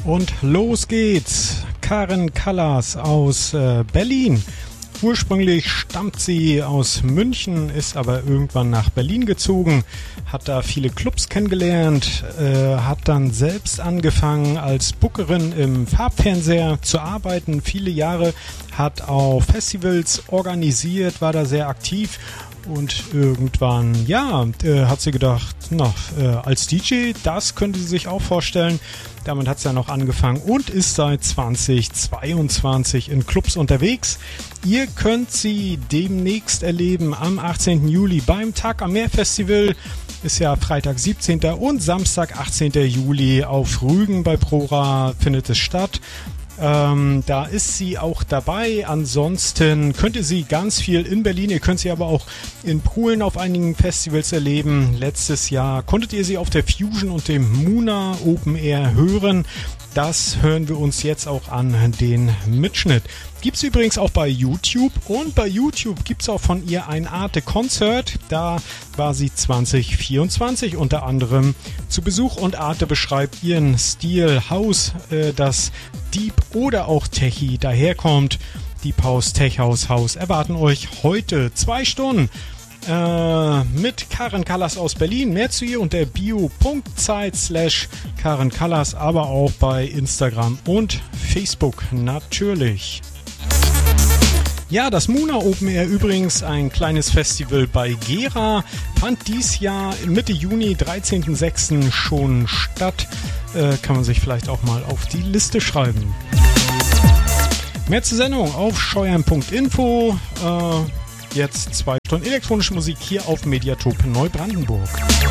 Und los geht's. Karen Callas aus Berlin. Ursprünglich stammt sie aus München, ist aber irgendwann nach Berlin gezogen, hat da viele Clubs kennengelernt, hat dann selbst angefangen als Bookerin im Farbfernseher zu arbeiten, viele Jahre, hat auch Festivals organisiert, war da sehr aktiv. Und irgendwann, hat sie gedacht, als DJ, das könnte sie sich auch vorstellen. Damit hat sie ja noch angefangen und ist seit 2022 in Clubs unterwegs. Ihr könnt sie demnächst erleben am 18. Juli beim Tag am Meer Festival. Ist ja Freitag 17. und Samstag 18. Juli auf Rügen bei Prora findet es statt. Da ist sie auch dabei. Ansonsten könnt ihr sie ganz viel in Berlin. Ihr könnt sie aber auch in Polen auf einigen Festivals erleben. Letztes Jahr konntet ihr sie auf der Fusion und dem Muna Open Air hören. Das hören wir uns jetzt auch an, den Mitschnitt. Gibt's übrigens auch bei YouTube und bei YouTube gibt's auch von ihr ein Arte-Konzert. Da war sie 2024 unter anderem zu Besuch und Arte beschreibt ihren Stil House, das Deep oder auch Techie daherkommt. Deep House, Tech House, House erwarten euch heute 2 Stunden. Mit Karen Callas aus Berlin. Mehr zu ihr unter bio.zeit/Karen Callas, aber auch bei Instagram und Facebook natürlich. Ja, das Muna Open Air übrigens, ein kleines Festival bei Gera, fand dies Jahr Mitte Juni, 13.06. schon statt. Kann man sich vielleicht auch mal auf die Liste schreiben. Mehr zur Sendung auf scheuern.info. Jetzt 2 Stunden elektronische Musik hier auf Mediatop Neubrandenburg.